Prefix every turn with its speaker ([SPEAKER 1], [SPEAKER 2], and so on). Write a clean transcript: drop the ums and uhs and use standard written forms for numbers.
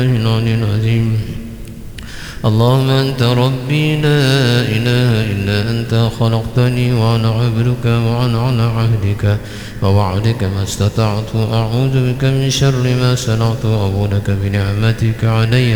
[SPEAKER 1] العظيم. اللهم أنت ربي لا إله إلا أنت، خلقتني وأنا عبدك وأنا على عهدك ووعدك ما استطعت، أعوذ بك من شر ما صنعت، وأبو لك بنعمتك علي